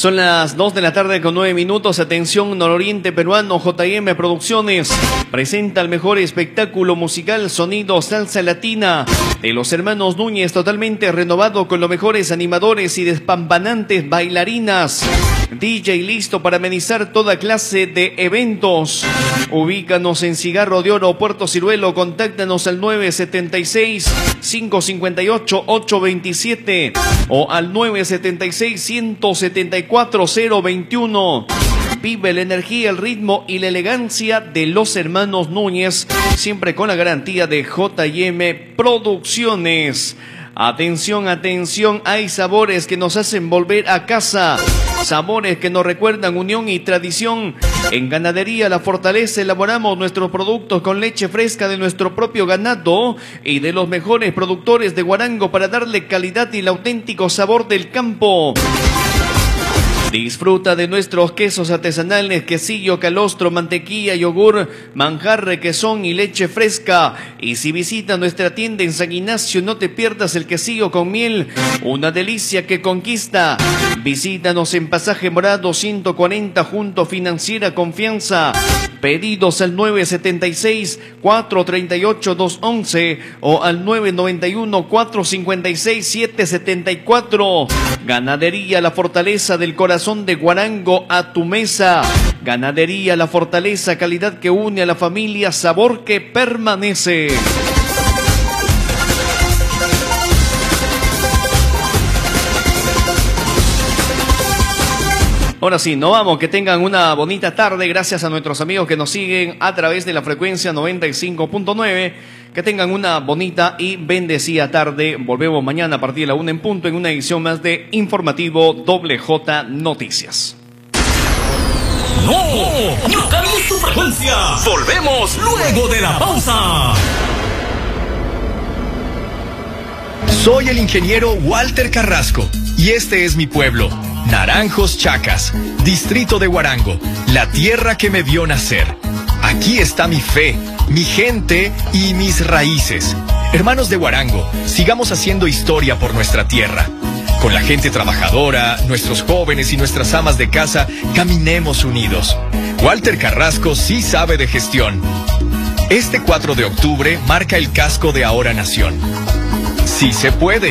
Son las 2 de la tarde con 9 minutos. Atención, nororiente peruano. J&M Producciones presenta el mejor espectáculo musical Sonido Salsa Latina de los hermanos Núñez, totalmente renovado con los mejores animadores y despampanantes bailarinas. DJ listo para amenizar toda clase de eventos. Ubícanos en Cigarro de Oro, Puerto Ciruelo. Contáctanos al 976-558-827 o al 976-174-021. Vive la energía, el ritmo y la elegancia de los hermanos Núñez, siempre con la garantía de J&M Producciones. Atención, atención, hay sabores que nos hacen volver a casa, sabores que nos recuerdan unión y tradición. En Ganadería La Fortaleza elaboramos nuestros productos con leche fresca de nuestro propio ganado y de los mejores productores de Huarango para darle calidad y el auténtico sabor del campo. Disfruta de nuestros quesos artesanales, quesillo, calostro, mantequilla, yogur, manjar, requesón y leche fresca. Y si visitas nuestra tienda en San Ignacio, no te pierdas el quesillo con miel, una delicia que conquista. Visítanos en Pasaje Morado 140 junto Financiera Confianza. Pedidos al 976-438-211 o al 991-456-774. Ganadería La Fortaleza, del corazón de Huarango a tu mesa. Ganadería La Fortaleza, calidad que une a la familia, sabor que permanece. Ahora sí, nos vamos, que tengan una bonita tarde, gracias a nuestros amigos que nos siguen a través de la frecuencia 95.9, que tengan una bonita y bendecida tarde. Volvemos mañana a partir de la 1 en punto en una edición más de Informativo WJ Noticias. ¡No cambies tu frecuencia! ¡Volvemos luego de la pausa! Soy el ingeniero Walter Carrasco y este es mi pueblo, Naranjos Chacas, distrito de Huarango, la tierra que me vio nacer. Aquí está mi fe, mi gente y mis raíces. Hermanos de Huarango, sigamos haciendo historia por nuestra tierra. Con la gente trabajadora, nuestros jóvenes y nuestras amas de casa, caminemos unidos. Walter Carrasco sí sabe de gestión. Este 4 de octubre marca el casco de Ahora Nación. Sí se puede.